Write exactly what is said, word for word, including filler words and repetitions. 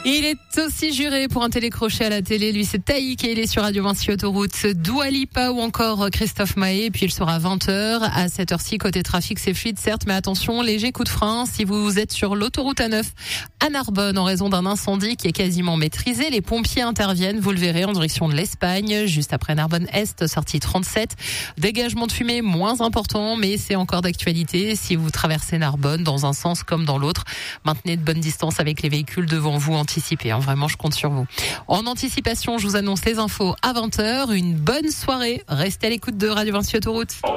Il est aussi juré pour un télécrochet à la télé. Lui, c'est Taïk et il est sur Radio Vinci Autoroute. Dua Lipa ou encore Christophe Maé. Puis il sera à vingt heures. À cette heure-ci, côté trafic, c'est fluide, certes, mais attention, léger coup de frein. Si vous êtes sur l'autoroute A neuf à Narbonne en raison d'un incendie qui est quasiment maîtrisé, les pompiers interviennent, vous le verrez, en direction de l'Espagne, juste après Narbonne-Est, sortie trente-sept. Dégagement de fumée moins important, mais c'est encore d'actualité. Si vous traversez Narbonne dans un sens comme dans l'autre, maintenez de bonnes distances avec les véhicules devant vous. Anticipez, hein, vraiment, je compte sur vous. En anticipation, je vous annonce les infos à vingt heures. Une bonne soirée. Restez à l'écoute de Radio Vinci Autoroute.